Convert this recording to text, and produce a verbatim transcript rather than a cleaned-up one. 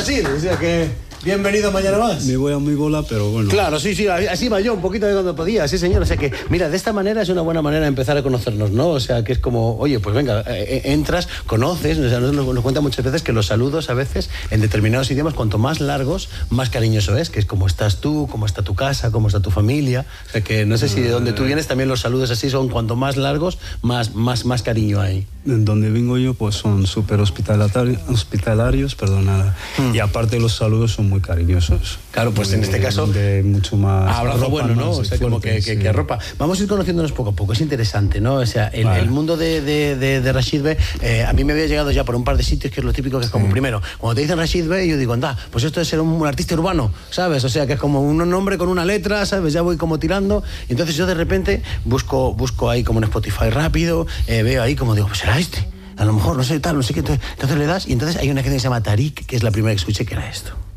Rashid, o sea que... Bienvenido mañana más. Me voy a mi bola, pero bueno. Claro, sí, sí, así va yo, un poquito de cuando podía, sí, señor. O sea que, mira, de esta manera es una buena manera de empezar a conocernos, ¿no? O sea, que es como, oye, pues venga, eh, entras, conoces, o sea, nos, nos cuenta muchas veces que los saludos a veces, en determinados idiomas, cuanto más largos, más cariñoso es, que es como estás tú, cómo está tu casa, cómo está tu familia. O sea que no sé si de donde tú vienes también los saludos así son, cuanto más largos, más, más, más cariño hay. En donde vengo yo, pues son súper hospitalarios, hospitalarios, perdona. Mm. Y aparte los saludos son muy cariñosos. Claro, pues de, en este caso... De mucho más... Abrazo bueno, ¿no? O sea, como que, que, sí. que arropa. Vamos a ir conociéndonos poco a poco, es interesante, ¿no? O sea, el, vale. el mundo de, de, de, de Rashid Bey, eh, a mí me había llegado ya por un par de sitios, que es lo típico, que es como, sí. primero, cuando te dicen Rashid Bey, yo digo, anda, pues esto es ser un, un artista urbano, ¿sabes? O sea, que es como un nombre con una letra, ¿sabes? Ya voy como tirando, y entonces yo de repente busco, busco ahí como en Spotify rápido, eh, veo ahí como digo, pues será este. A lo mejor, no sé, tal, no sé qué. Entonces le das y entonces hay una canción que se llama Tarik, que es la primera que escuché, que era esto.